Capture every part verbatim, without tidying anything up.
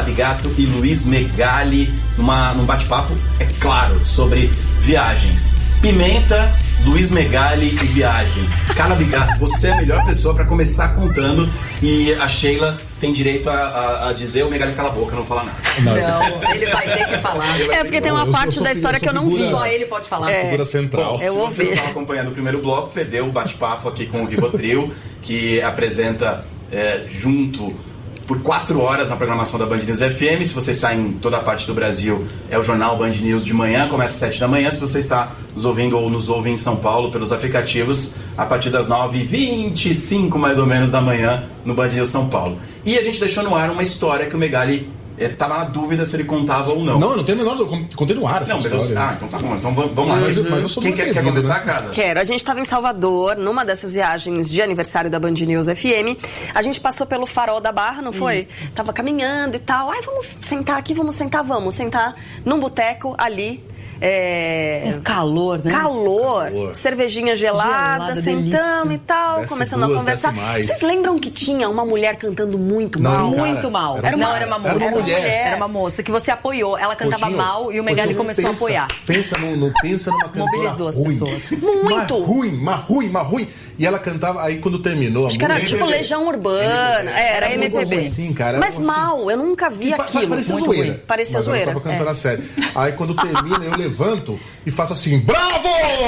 Calabigato e Luiz Megali numa, num bate-papo, é claro, sobre viagens. Pimenta, Luiz Megali e viagem. Calabigato, você é a melhor pessoa para começar contando, e a Sheila tem direito a, a, a dizer: o Megali cala a boca, não fala nada. Não, ele vai ter que falar. É porque tem uma parte da história que eu não vi. Só ele pode falar. É. Figura central. Bom, eu se ouvi. você estava acompanhando o primeiro bloco, perdeu o bate-papo aqui com o Rivotril, que apresenta é, junto por quatro horas na programação da Band News F M. Se você está em toda a parte do Brasil, é o jornal Band News de manhã, começa às sete da manhã. Se você está nos ouvindo ou nos ouve em São Paulo pelos aplicativos, a partir das nove e vinte e cinco mais ou menos da manhã no Band News São Paulo. E a gente deixou no ar uma história que o Megali estava na dúvida se ele contava ou não. Não, eu não tenho a menor dúvida. Contei no ar essa Não, mas história. eu, ah, então tá bom. Então vamos, vamos lá. Mas, mas eu sou Quem muito quer, quer bem-vindo, começar, né? cara? Quero. A gente estava em Salvador, numa dessas viagens de aniversário da Band News F M. A gente passou pelo Farol da Barra, não foi? Isso. Tava caminhando e tal. Ai, vamos sentar aqui, vamos sentar, vamos sentar num boteco ali. É... Um calor, né? Calor, calor. cervejinha gelada, Gelada, sentamos delícia. e tal, Desce começando duas, a conversar. desce mais. Vocês lembram que tinha uma mulher cantando muito Não, mal? cara, Muito mal. era Não, uma- era uma moça. era uma mulher. Era uma moça que você apoiou. Ela cantava Coutinho, mal e o Megali Coutinho, começou pensa, a apoiar. Pensa, no, no, pensa numa cantora Mobilizou as ruim. pessoas. Muito. Mas ruim, mas ruim, mas ruim. E ela cantava, aí quando terminou Acho a que era música... tipo Legião Urbana. É, era Era um M P B. negócio assim, cara, Mas era um assim- mal, eu nunca vi Pa- aquilo. Parecia Muito zoeira. ruim. Parecia Mas zoeira. Eu tava cantando É. a sério. Aí quando termina, eu levanto e faço assim: bravo!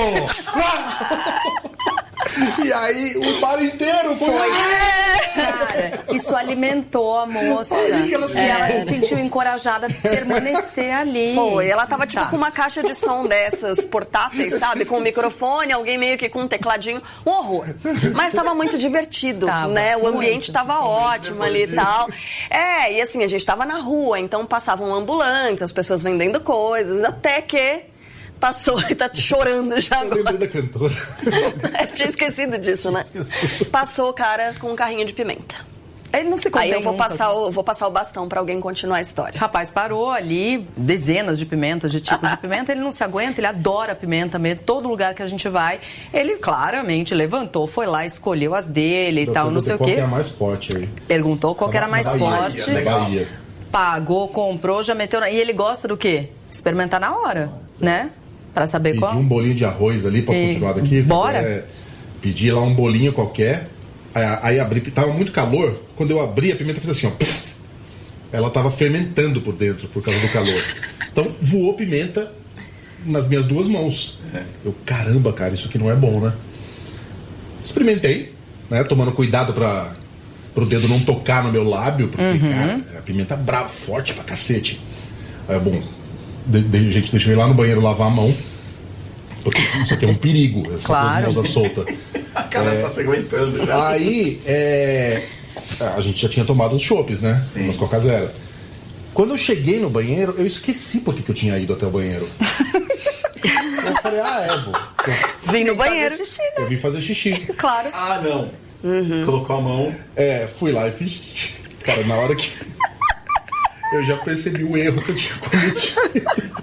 E aí o bar inteiro foi. Cara, isso alimentou a moça. Aí que ela se- E ela se sentiu encorajada a permanecer ali. Foi, ela tava tipo Tá. com uma caixa de som dessas portáteis, sabe? Com um microfone, alguém meio que com um tecladinho. Um horror. Mas tava muito divertido, Tava, né? O muito. ambiente tava ótimo ali e tal. É, e assim, a gente tava na rua, então passavam ambulantes, as pessoas vendendo coisas, até que passou e tá chorando já Eu lembrei agora. da cantora. Eu tinha esquecido disso, né? Passou o cara com um carrinho de pimenta. Ele não se contém Aí eu vou nunca. passar, o, vou passar o bastão pra alguém continuar a história. O rapaz parou ali, dezenas de pimentas, de tipos de pimenta, ele não se aguenta, ele adora pimenta mesmo, todo lugar que a gente vai, ele claramente levantou, foi lá, escolheu as dele e tal, não sei o Qual quê. que é a mais forte aí? Perguntou qual que era Na mais Bahia, forte, na Bahia. pagou, comprou, já meteu na... E ele gosta do quê? Experimentar na hora, né? Pra saber Pedi qual. um bolinho de arroz ali pra E- continuar daqui. Bora. É, pedi lá um bolinho qualquer. Aí, aí abri, tava muito calor. Quando eu abri, a pimenta fez assim, ó. Puf. Ela tava fermentando por dentro por causa do calor. Então voou pimenta nas minhas duas mãos. Eu, caramba, cara, isso aqui não é bom, né? Experimentei, né? Tomando cuidado pra, pro dedo não tocar no meu lábio, porque, Uhum. cara, a pimenta brava, forte pra cacete. Aí, bom, de, de, gente, deixa eu ir lá no banheiro lavar a mão. Porque isso aqui é um perigo, essa Claro. coisa solta. A cara É. tá se aguentando já. Aí, é, a gente já tinha tomado uns chopes, né? Sim. Umas Coca Zero. Quando eu cheguei no banheiro, eu esqueci por que que eu tinha ido até o banheiro. Eu falei, ah, é, vou. Vim no banheiro. Fazer xixi, né? Eu vim fazer xixi. Claro. Ah, não. Colocou a mão. É, fui lá e fiz xixi. Cara, na hora que eu já percebi o erro que eu tinha cometido.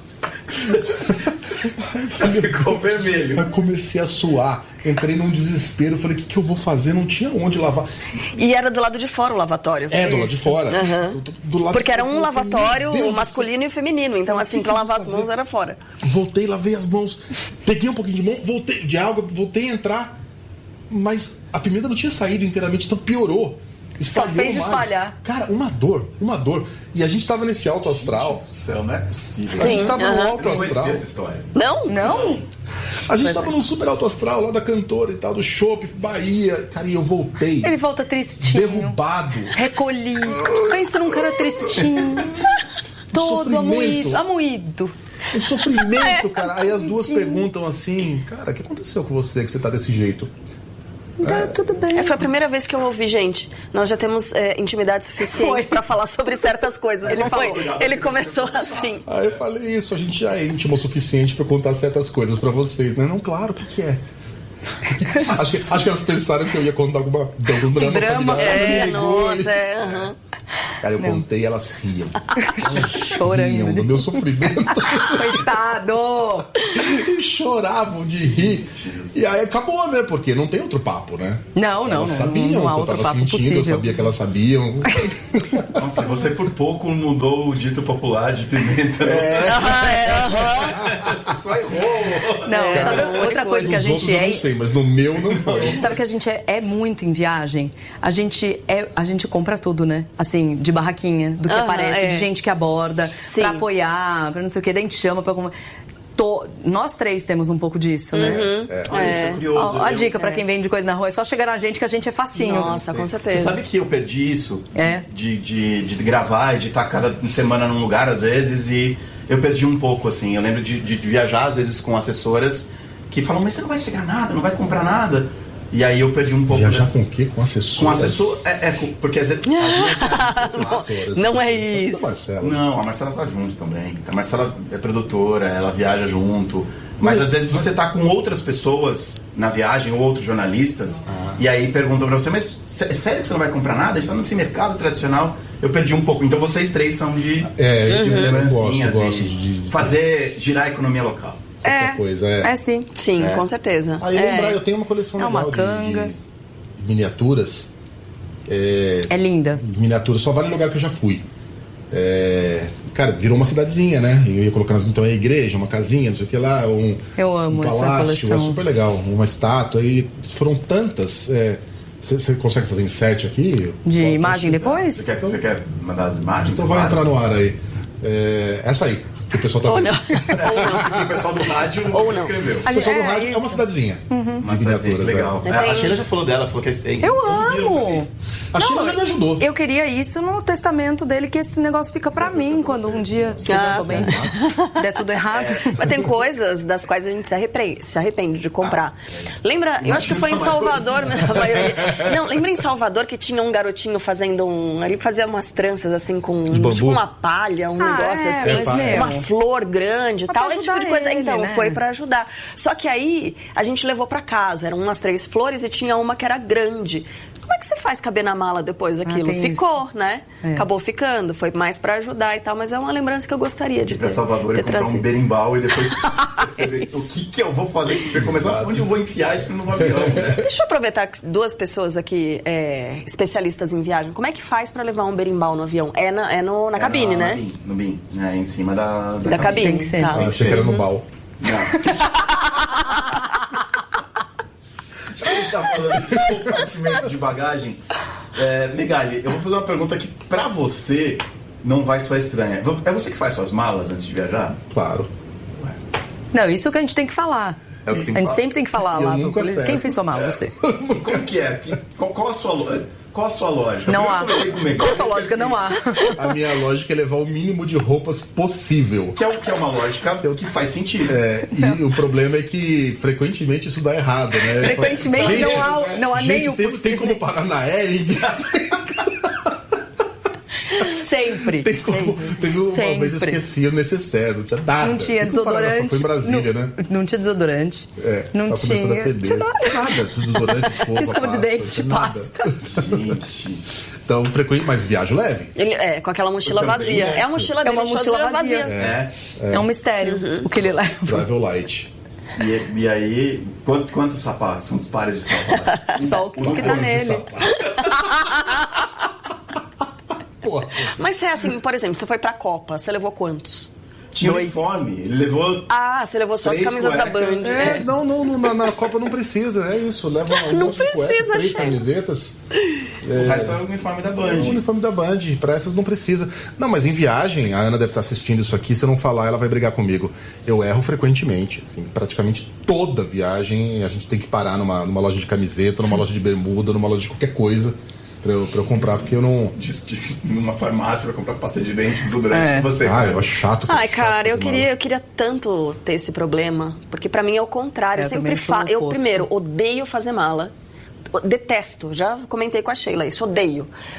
Já ficou vermelho. Aí comecei a suar, entrei num desespero, falei, o que, que eu vou fazer? Não tinha onde lavar. E era do lado de fora o lavatório. É, do lado de fora. Aham. Do, do- do lado Porque de era fora. um Eu falei, lavatório, meu Deus o masculino e o feminino. Então, assim, que pra que eu lavar vou as fazer? mãos era fora. Voltei, lavei as mãos, peguei um pouquinho de mão, voltei de água, voltei a entrar, mas a pimenta não tinha saído inteiramente, então piorou. Espalhou fez mais. espalhar. Cara, uma dor, uma dor. E a gente tava nesse alto astral. Céu, não é possível. A gente Sim, tava no aham. alto Eu não conhecia astral. essa história. Não? Não? A gente tava num super alto astral lá da cantora e tal, do Chopp, Bahia. Cara, e eu voltei. Ele volta tristinho. Derrubado. Recolhido. Pensa num cara tristinho. Todo sofrimento. amoído. Amoído. Um sofrimento, cara. Aí as duas Bonitinho. perguntam assim, cara, o que aconteceu com você que você tá desse jeito? Tá tudo bem. É, foi a primeira vez que eu ouvi, gente. Nós já temos é, intimidade suficiente Foi. pra falar sobre certas coisas. Ele não falou. foi? Ele começou assim. Aí eu falei, isso, a gente já é íntimo o suficiente pra contar certas coisas pra vocês, né? Não, claro, o que que é? acho, que, acho que elas pensaram que eu ia contar alguma, algum drama, drama, familiar. É, me ligou, nossa, e- é. aham. Cara, eu contei e elas riam. Elas Chorando. riam do meu sofrimento. Coitado. e choravam de rir. E aí acabou, né? Porque não tem outro papo, né? Não, não, elas não. sabiam Não há que eu outro tava papo sentindo, possível. eu sabia que elas sabiam. Nossa, você por pouco mudou o dito popular de pimenta. É. Aham, é, aham. Você só errou. Não, É, sabe outra outra coisa que a Nos outros gente eu é. não sei, mas no meu não foi. Sabe que a gente é, é muito em viagem? A gente é, a gente compra tudo, né? Assim, de barraquinha, do que Aham, aparece, é. de gente que aborda, Sim. pra apoiar, pra não sei o que, daí a gente chama pra. Tô, nós três temos um pouco disso, né? É. Olha, isso é curioso. Ó, ó a Eu- dica pra quem vende coisa na rua, é só chegar na gente que a gente é facinho. Nossa, com certeza. Você sabe que eu perdi isso? É. De, de, de gravar e de estar cada semana num lugar, às vezes, e eu perdi um pouco, assim. Eu lembro de, de viajar, às vezes, com assessoras que falam, mas você não vai pegar nada, não vai comprar nada. E aí eu perdi um pouco Viajar dessa... com o quê? Com assessor? Com assessor... É, é, porque às vezes... às vezes- Assessoras. Não é isso. Marcelo. Não, a Marcela tá junto também. A Marcela é produtora, ela viaja junto. Mas às vezes você tá com outras pessoas na viagem, ou outros jornalistas, Ah. e aí perguntam pra você, mas é sério que você não vai comprar nada? A gente tá nesse mercado tradicional. Eu perdi um pouco. Então vocês três são de, É, eu de gosto, lembrancinhas gosto e de- fazer girar a economia local. Qualquer coisa, é. É sim. Sim, É. com certeza. Aí É. lembrar, eu tenho uma coleção É uma legal de- canga. de, miniaturas. É, É linda. miniaturas, só vale lugar que eu já fui. É, cara, virou uma cidadezinha, né? Eu ia colocando então a igreja, uma casinha, não sei o que lá, um, Eu amo um essa palácio, coleção. é super legal, uma estátua, e foram tantas. Você consegue fazer insert aqui? De Foto? imagem depois? Você quer, você quer mandar as imagens? Então vai Claro. entrar no ar aí. É, essa aí, que o pessoal tá Ou vendo. não. Ou não. E o pessoal do rádio Ou você não. escreveu. O pessoal do É, rádio é uma isso. cidadezinha. Uma De cidadezinha, miniaturas, legal. é. É, a Tem- Sheila já falou dela, falou que é... Eu amo! A Sheila já me ajudou. Eu queria isso no testamento dele, que esse negócio fica pra mim quando um dia, se Ah, eu tô bem, der tudo errado. Mas tem coisas das quais a gente se arrepende, se arrepende de comprar. Lembra, eu acho que foi em Salvador, a maioria. Não, lembra em Salvador que tinha um garotinho fazendo um. Ele fazia umas tranças assim com bambu? tipo uma palha, um Ah, negócio é, assim, mas, meu, uma flor grande e Pra tal, esse tipo de ajudar coisa. ele, Então, né? foi pra ajudar. Só que aí a gente levou pra casa, eram umas três flores e tinha uma que era grande. Como é que você faz caber na mala depois aquilo? tem Ficou, né? É. Acabou ficando, foi mais pra ajudar e tal, mas é uma lembrança que eu gostaria de Ir pra ter. Salvador e ter comprar um trazido. berimbau e depois perceber o que, que eu vou fazer pra começar, onde eu vou enfiar isso no avião, né? Deixa eu aproveitar que duas pessoas aqui, é, especialistas em viagem. Como é que faz pra levar um berimbau no avião? É na, é no, na É cabine, no- né? No bin, no bin, né? Em cima da, da, Da cabine. Tem que ser. Tá. Ah, achei que era no bal. Não. Já que a gente tá falando de compartimento de bagagem, é, Megali, eu vou fazer uma pergunta que pra você não vai soar estranha. É você que faz suas malas antes de viajar? Claro. Não, isso que a gente tem que falar. É o que tem que a gente falar. sempre tem que falar Eu lá. nunca pro- acerto. Quem fez sua mala? Você. E como que é? Que- Qual, qual a sua lo- qual a sua lógica? Não Primeiro há. eu conversei com o Megali, Qual a sua lógica? assim, Não há. A minha lógica é levar o mínimo de roupas possível. Que é, o- que é uma lógica que faz sentido. É, e o problema é que frequentemente isso dá errado, né? Frequentemente Gente, não há, não há gente, nem o tem, tem possível. como parar na aérea? Sempre. Tem como, sempre. teve uma sempre. vez eu esqueci o necessário, não tinha nada. Não tinha Tem como parar na- desodorante. Foi em Brasília, não, né? Não tinha desodorante. É, não tava começando tinha. a feder. Tinha nada. Nada, desodorante, escova, Tinha escova de pasta, dente, nada. pasta. Gente. Então, frequente, mas viagem leve. Ele, é, com aquela mochila Eu também, vazia. né? É a mochila É dele, uma toda mochila vazia. É. É, um mistério o que ele leva. Travel light. E, e aí, quanto, quantos sapatos? Quantos pares de sapatos? Só o que, Um que tá par de nele. sapato. Porra. Mas é assim, por exemplo, você foi pra Copa, você levou quantos? Tinha Dois. uniforme. Ele levou... Ah, você levou só as Três camisas da cuecas. Band. É, não, não, não, na, na Copa não precisa, é isso. Leva um Não monte de cueca, precisa, três Sheila. camisetas. O resto é o uniforme da É o Band. uniforme da Band, pra essas não precisa. Não, mas em viagem, a Ana deve estar assistindo isso aqui, se eu não falar, ela vai brigar comigo. Eu erro frequentemente, assim, praticamente toda viagem a gente tem que parar numa, numa loja de camiseta, numa loja de bermuda, numa loja de qualquer coisa pra eu, pra eu comprar, porque eu não... De, de, numa farmácia pra comprar pasta de dente, desodorante. É. E você, Ah, cara? eu acho chato. Ai, chato cara, eu fazer queria, mala. eu queria tanto ter esse problema, porque pra mim é o contrário. É, Eu eu sempre também sou o faço. Eu, oposto. primeiro, odeio fazer mala. O- Detesto, já comentei com a Sheila isso, odeio.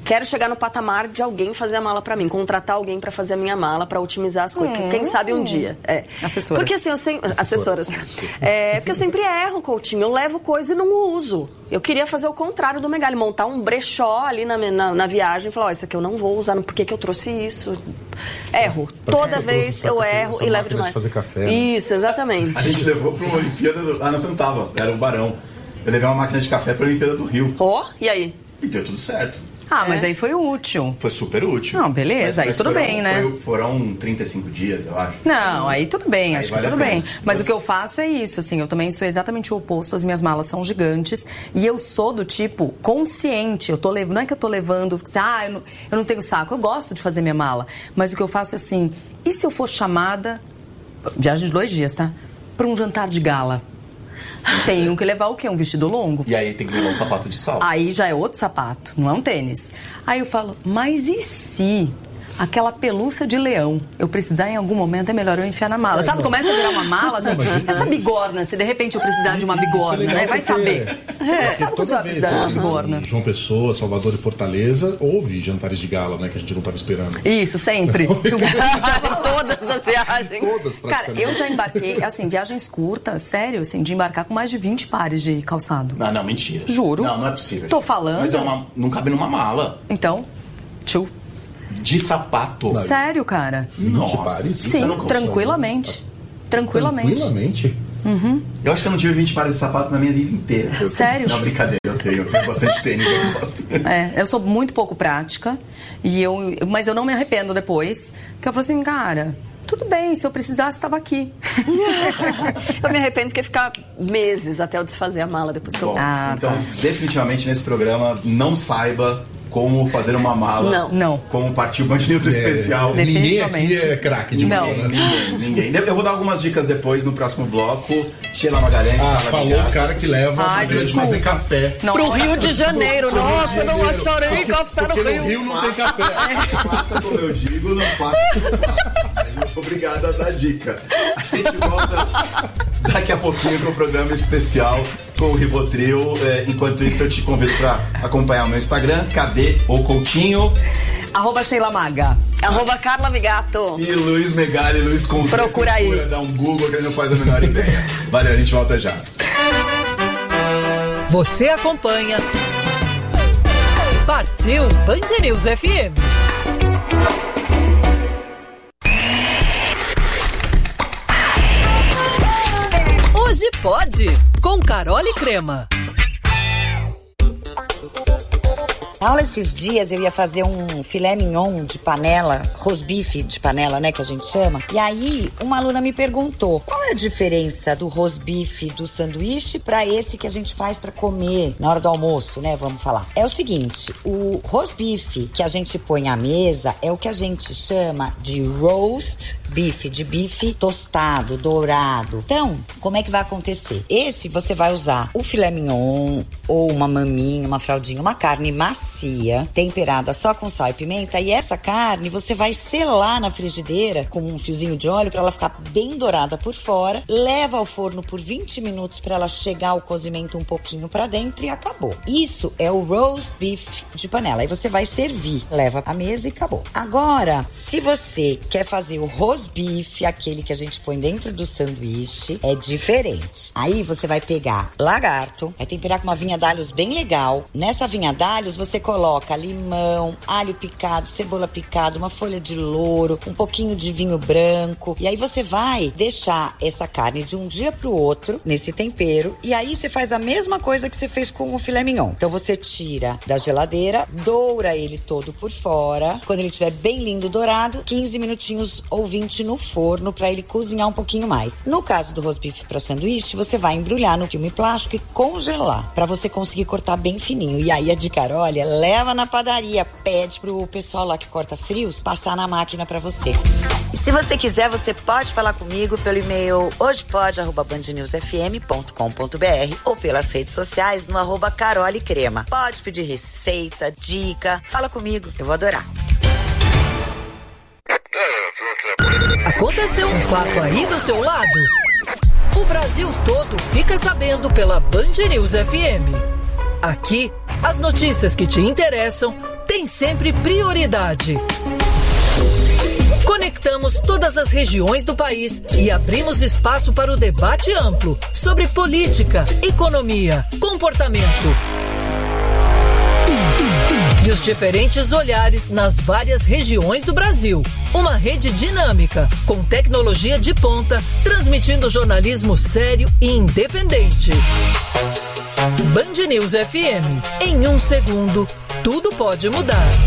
quero chegar no patamar de alguém fazer a mala pra mim, contratar alguém pra fazer a minha mala, pra otimizar as coisas. Hum. Quem sabe um dia. É. Assessoras. Porque assim, eu sempre... Assessoras. É, porque eu sempre erro, Coutinho. Eu levo coisa e não uso. Eu queria fazer o contrário do Megali, montar um brechó ali na, na, na viagem e falar, ó, oh, isso aqui eu não vou usar, por que que eu trouxe isso? Erro. Toda vez eu erro e levo demais. De fazer café, né? Isso, exatamente. A gente levou pra uma Olimpíada do... Ah, não, você não tava, era o Barão. Eu levei uma máquina de café pra Olimpíada do Rio. Ó, oh, e aí? E deu tudo certo. Ah, É. mas aí foi útil. Foi super útil. Não, beleza, aí mas tudo foram, bem, né? Foi, foram trinta e cinco dias, eu acho. Não, aí tudo bem, Aí acho vale que tudo a pena. bem. Mas Você- o que eu faço é isso, assim, eu também sou exatamente o oposto, as minhas malas são gigantes e eu sou do tipo consciente, eu tô levando, não é que eu tô levando, ah, eu não, eu não tenho saco, eu gosto de fazer minha mala, mas o que eu faço é assim, e se eu for chamada, viagem de dois dias, tá? Pra um jantar de gala? Tenho que levar o quê? Um vestido longo? E aí tem que levar um sapato de salto. Aí já é outro sapato, não é um tênis. Aí eu falo, mas e se aquela pelúcia de leão eu precisar em algum momento, é melhor eu enfiar na mala? Sabe, começa a virar uma mala, assim, essa bigorna, se de repente eu precisar de uma bigorna, Isso é né? legal Vai porque- saber. É, sabe quando toda você vai vez precisar de uma em bigorna? João Pessoa, Salvador e Fortaleza, houve jantares de gala, né? Que a gente não estava esperando. Isso, sempre. Todas as viagens. Todas, Cara, praticamente. eu já embarquei, assim, viagens curtas, sério, assim, de embarcar com mais de vinte pares de calçado. Não, não, mentira. Juro. Não, não é possível. Tô gente. falando. Mas é uma, não cabe numa mala. Então, tchu. De sapato. Não. Sério, cara. Nossa, pares? isso Sim, eu não consigo. tranquilamente. Tranquilamente. Tranquilamente. Eu acho que eu não tive vinte pares de sapato na minha vida inteira. Eu Sério? Não, brincadeira, eu tenho. Eu tenho bastante tênis, eu gosto. É, eu sou muito pouco prática, e eu, mas eu não me arrependo depois, porque eu falo assim, cara, tudo bem, se eu precisasse, estava aqui. Eu me arrependo porque ficar meses até eu desfazer a mala depois que eu Bom, volto. Ah, então, tá. definitivamente nesse programa, não saiba como fazer uma mala. Não. Não. Como partir o Band News É, especial. ninguém aqui Definitivamente. é craque de Não. mala, né? Ninguém, ninguém. Eu vou dar algumas dicas depois no próximo bloco. Sheila Magalhães. Ah, Fala falou Vinhada. o cara que leva Ai, pra gente desculpa. fazer café. Não, Pro Rio de Janeiro, nossa, eu não acharei café no Porque no Rio. Rio não tem Faça- café. Faça como eu digo, não faça como eu faço. Mas eu sou obrigado a dar dica. A gente volta daqui a pouquinho com o programa especial com o Rivotril. É, enquanto isso, eu te convido para acompanhar o meu Instagram, cadê o Coutinho? Arroba Sheila Maga. Arroba Carla Vigato. E Luiz Megali, Luiz Conce. Procura aí. Procura, dá um Google que ele não faz a menor ideia. Valeu, a gente volta já. Você acompanha Partiu Band News F M. Hoje pode, com Carol e Crema. Na aula esses dias eu ia fazer um filé mignon de panela, rosbife de panela, né, que a gente chama. E aí uma aluna me perguntou, qual é a diferença do rosbife do sanduíche pra esse que a gente faz pra comer na hora do almoço, né, vamos falar. É o seguinte, o rosbife que a gente põe à mesa é o que a gente chama de roast beef, de bife tostado, dourado. Então, como é que vai acontecer? Esse você vai usar o filé mignon ou uma maminha, uma fraldinha, uma carne macia, temperada só com sal e pimenta, e essa carne você vai selar na frigideira com um fiozinho de óleo para ela ficar bem dourada por fora, leva ao forno por vinte minutos para ela chegar o cozimento um pouquinho para dentro e acabou. Isso é o roast beef de panela. Aí você vai servir, leva à mesa e acabou. Agora, se você quer fazer o roast beef, aquele que a gente põe dentro do sanduíche, é diferente. Aí você vai pegar lagarto, vai temperar com uma vinha d'alhos bem legal. Nessa vinha d'alhos você coloca limão, alho picado, cebola picada, uma folha de louro, um pouquinho de vinho branco. E aí você vai deixar essa carne de um dia pro outro nesse tempero. E aí você faz a mesma coisa que você fez com o filé mignon. Então você tira da geladeira, doura ele todo por fora. Quando ele estiver bem lindo dourado, quinze minutinhos ou vinte no forno para ele cozinhar um pouquinho mais. No caso do roast beef para sanduíche, você vai embrulhar no filme plástico e congelar para você conseguir cortar bem fininho. E aí a dica, olha, leva na padaria, pede pro pessoal lá que corta frios passar na máquina para você. E se você quiser, você pode falar comigo pelo e-mail hojepode arroba band news f m ponto com ponto b r ou pelas redes sociais no arroba Carol e Crema. Pode pedir receita, dica, fala comigo, eu vou adorar. Aconteceu um fato aí do seu lado? O Brasil todo fica sabendo pela Band News F M. Aqui, as notícias que te interessam têm tem sempre prioridade. Conectamos todas as regiões do país e abrimos espaço para o debate amplo sobre política, economia, comportamento e os diferentes olhares nas várias regiões do Brasil. Uma rede dinâmica, com tecnologia de ponta, transmitindo jornalismo sério e independente. Band News F M. Em um segundo, tudo pode mudar.